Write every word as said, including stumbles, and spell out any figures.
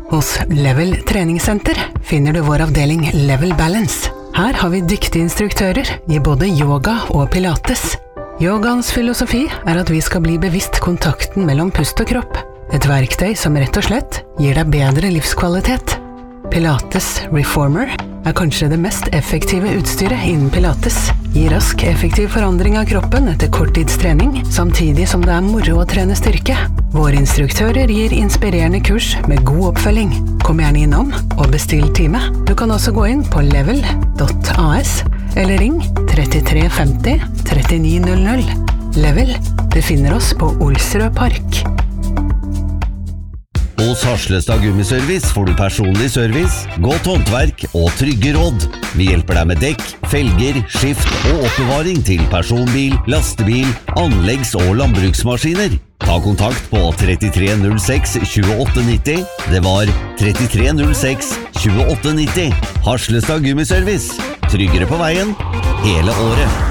Hos Level treningssenter finner du vår avdeling Level Balance. Her har vi dyktige instruktører i både yoga og pilates. Yogaens filosofi er at vi skal bli bevisst kontakten mellom pust og kropp. Et verktøy som rett og slett gir deg bedre livskvalitet. Pilates Reformer er kanskje det mest effektive utstyret innen pilates. Gir rask, effektiv forandring av kroppen etter korttidstrening, samtidig som det er moro å trene styrke. Våre instruktører gir inspirerende kurs med god oppfølging. Kom gjerne innom og bestill time. Du kan også gå inn på level punktum a s eller ring trettitre femti trettini null null. Level, du finner oss på Olsrød Park. Hos Harslestad Gummiservice får du personlig service, godt håndverk og trygge råd. Vi hjelper deg med dekk, felger, skift og oppbevaring til personbil, lastebil, anleggs- og landbruksmaskiner. Ta kontakt på trettitre null seks tjueåtte nitti. Det var trettitre null seks tjueåtte nitti. Harslestad Gummiservice. Tryggere på veien hele året.